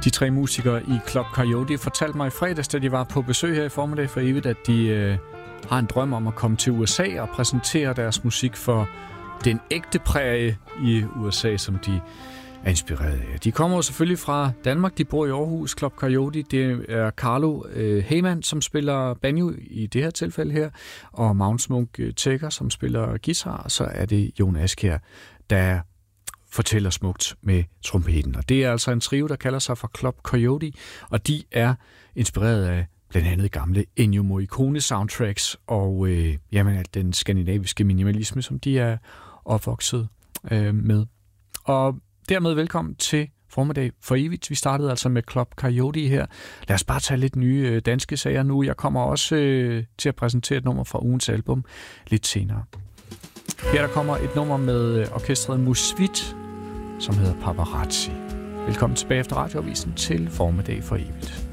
De tre musikere i Club Coyote fortalte mig i fredags, da de var på besøg her i Formiddag for Evigt, at de har en drøm om at komme til USA og præsentere deres musik for den ægte præge i USA, som de er inspireret af. De kommer jo selvfølgelig fra Danmark. De bor i Aarhus. Club Coyote, det er Carlo Heyman, som spiller banjo i det her tilfælde her, og Magnus Munk Tækker, som spiller guitar, og så er det Jon Askjær, der fortæller smukt med trompeten. Og det er altså en trio, der kalder sig for Club Coyote, og de er inspireret af blandt andet gamle Ennio Morricone soundtracks og den skandinaviske minimalisme, som de er opvokset med. Og dermed velkommen til Formiddag for Evigt. Vi startede altså med Club Coyote her. Lad os bare tage lidt nye danske sager nu. Jeg kommer også til at præsentere et nummer fra ugens album lidt senere. Her der kommer et nummer med orkestret Musvit, som hedder Paparazzi. Velkommen tilbage efter radioavisen til Formiddag for Evigt.